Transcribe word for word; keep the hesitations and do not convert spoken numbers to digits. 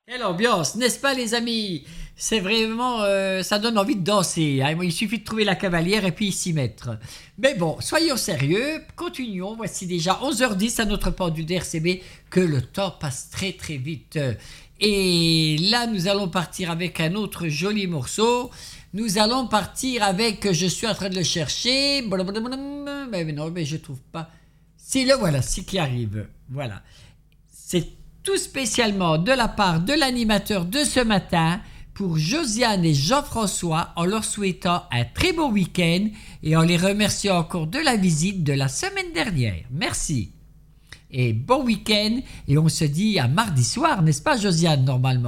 Quelle ambiance, n'est-ce pas les amis? C'est vraiment, euh, ça donne envie de danser, hein. Il suffit de trouver la cavalière et puis s'y mettre. Mais bon, soyons sérieux, continuons. Voici déjà onze heures dix à notre pendule D R C B, que le temps passe très très vite. Et là, nous allons partir avec un autre joli morceau. Nous allons partir avec, je suis en train de le chercher, mais non, mais je trouve pas. C'est le voilà, c'est qui arrive. Voilà. C'est tout spécialement de la part de l'animateur de ce matin pour Josiane et Jean-François en leur souhaitant un très bon week-end et en les remerciant encore de la visite de la semaine dernière. Merci. Et bon week-end et on se dit à mardi soir, n'est-ce pas Josiane, normalement ?